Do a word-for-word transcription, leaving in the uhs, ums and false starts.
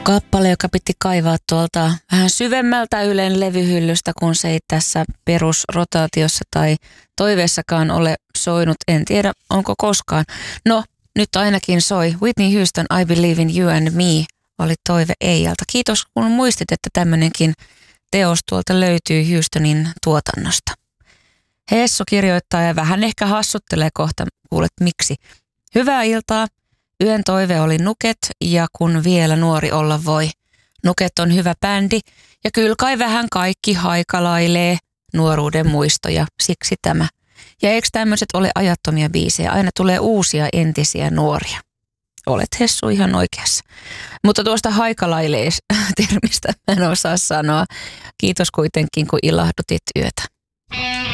Kappale, joka piti kaivaa tuolta vähän syvemmältä Ylen levyhyllystä, kun se ei tässä perusrotaatiossa tai toiveessakaan ole soinut. En tiedä, onko koskaan. No, nyt ainakin soi. Whitney Houston, I Believe in You and Me oli toive Eijalta. Kiitos, kun muistit, että tämmöinenkin teos tuolta löytyy Houstonin tuotannosta. Hessu kirjoittaa ja vähän ehkä hassuttelee kohta, kuulet miksi. Hyvää iltaa. Yön toive oli Nuket ja kun vielä nuori olla voi. Nuket on hyvä bändi ja kyllä kai vähän kaikki haikalailee nuoruuden muistoja, siksi tämä. Ja eikö tämmöiset ole ajattomia biisejä? Aina tulee uusia entisiä nuoria. Olet Hessu ihan oikeassa. Mutta tuosta haikalailee-termistä en osaa sanoa. Kiitos kuitenkin kun ilahdutit yötä.